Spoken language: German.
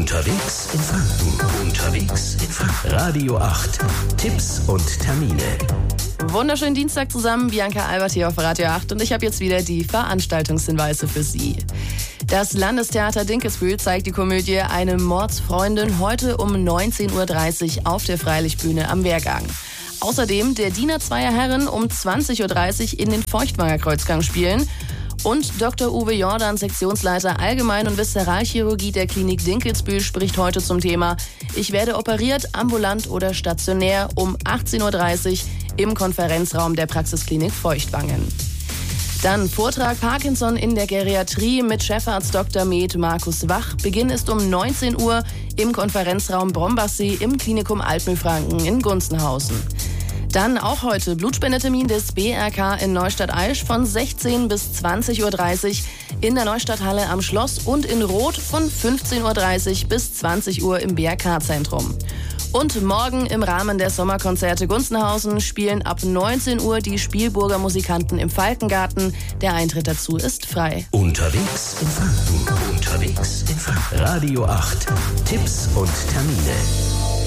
Unterwegs in Franken. Unterwegs in Franken. Radio 8. Tipps und Termine. Wunderschönen Dienstag zusammen, Bianca Albert hier auf Radio 8 und ich habe jetzt wieder die Veranstaltungshinweise für Sie. Das Landestheater Dinkelsbühl zeigt die Komödie Eine Mordsfreundin heute um 19.30 Uhr auf der Freilichtbühne am Wehrgang. Außerdem der Diener zweier Herren um 20.30 Uhr in den Feuchtwanger Kreuzgang spielen. Und Dr. Uwe Jordan, Sektionsleiter Allgemein- und Viszeralchirurgie der Klinik Dinkelsbühl, spricht heute zum Thema Ich werde operiert, ambulant oder stationär um 18.30 Uhr im Konferenzraum der Praxisklinik Feuchtwangen. Dann Vortrag Parkinson in der Geriatrie mit Chefarzt Dr. Med Markus Wach. Beginn ist um 19 Uhr im Konferenzraum Brombachsee im Klinikum Altmühlfranken in Gunzenhausen. Dann auch heute Blutspendetermin des BRK in Neustadt-Aisch von 16 bis 20.30 Uhr in der Neustadthalle am Schloss und in Roth von 15.30 Uhr bis 20 Uhr im BRK-Zentrum. Und morgen im Rahmen der Sommerkonzerte Gunzenhausen spielen ab 19 Uhr die Spielburger Musikanten im Falkengarten. Der Eintritt dazu ist frei. Unterwegs in Franken. Unterwegs in Franken. Radio 8. Tipps und Termine.